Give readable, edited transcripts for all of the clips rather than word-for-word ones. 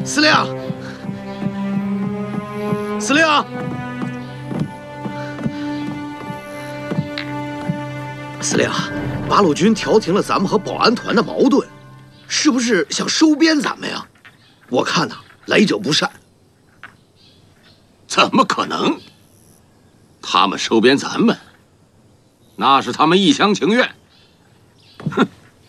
司令，司令，司令，八路军调停了咱们和保安团的矛盾，是不是想收编咱们呀？我看呐，来者不善。 怎么可能？他们收编咱们，那是他们一厢情愿。哼！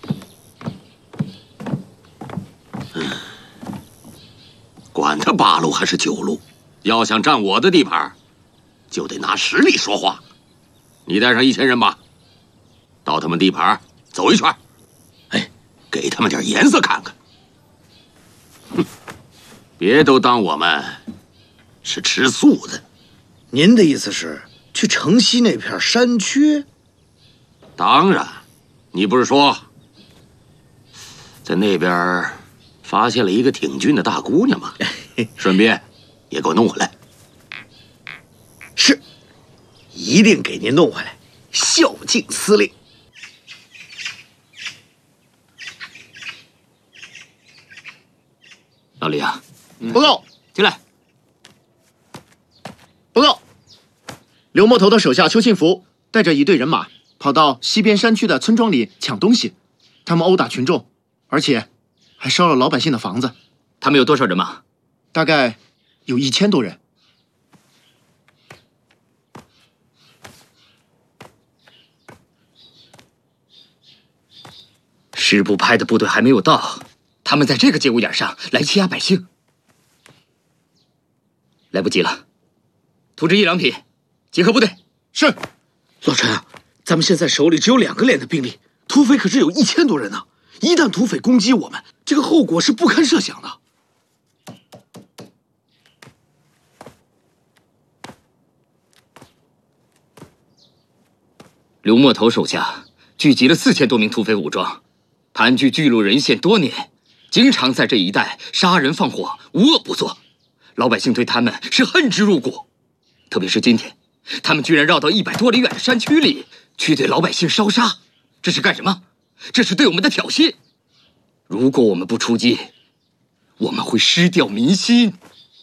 管他8路还是9路，要想占我的地盘，就得拿实力说话。你带上1000人马，到他们地盘走一圈，哎，给他们点颜色看看。哼，别都当我们是吃素的。 您的意思是去城西那片山区？ 当然，你不是说在那边发现了一个挺俊的大姑娘吗？顺便也给我弄回来。 是，一定给您弄回来，孝敬司令。 老李啊， 报告， 进来。 报告，刘摸头的手下邱庆福带着一队人马跑到西边山区的村庄里抢东西，他们殴打群众，而且还烧了老百姓的房子。 他们有多少人马？ 大概有1000多人。 师部派的部队还没有到，他们在这个节骨眼上来欺压百姓，来不及了。图纸1两匹，集合部队。 是。 老陈啊，咱们现在手里只有2个连的兵力，土匪可是有1000多人呢。一旦土匪攻击我们，这个后果是不堪设想的。 刘摸头手下聚集了4000多名土匪武装，盘踞巨鹿仁县多年，经常在这一带杀人放火，无恶不作。老百姓对他们是恨之入骨。特别是今天，他们居然绕到100多里远的山区里去对老百姓烧杀，这是干什么？这是对我们的挑衅。如果我们不出击，我们会失掉民心。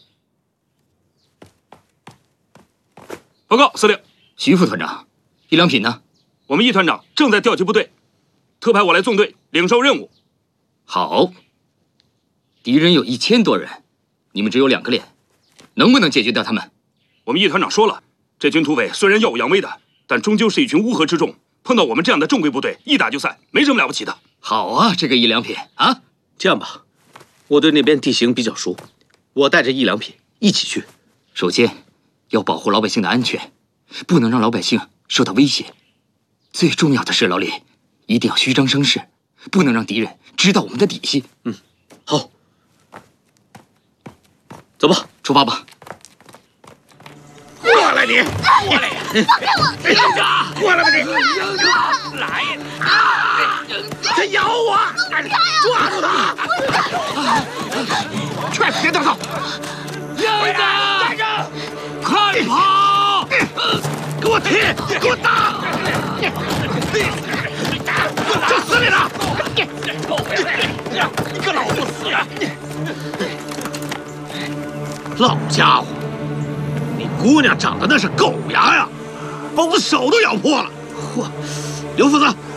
报告司令， 徐副团长，1两品呢？ 我们1团长正在调集部队，特派我来纵队领受任务。 好，敌人有1000多人，你们只有2个连，能不能解决掉他们？ 我们1团长说了，这群土匪虽然耀武扬威的，但终究是一群乌合之众，碰到我们这样的正规部队，一打就散，没什么了不起的。 好啊，这个1两品啊， 这样吧，我对那边地形比较熟，我带着1两品一起去。 首先要保护老百姓的安全，不能让老百姓受到威胁。最重要的是，老李一定要虚张声势，不能让敌人知道我们的底细。 好，走吧， 出发吧。 过来你，过来呀！ 放开我！ 英哥，过来吧你！英哥，来啊！他咬我！抓住他！快，别动手！英哥，站着！快跑！给我踢！给我打！这死你了！你个老不死的！老家伙！你姑娘长得那是狗牙呀，把我手都咬破了！嚯，刘副子，